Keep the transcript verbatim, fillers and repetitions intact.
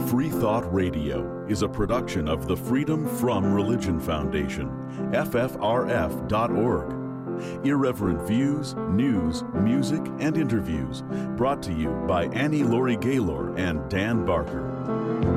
Free Thought Radio is a production of the Freedom From Religion Foundation, F F R F dot org. Irreverent views, news, music, and interviews brought to you by Annie Laurie Gaylor and Dan Barker.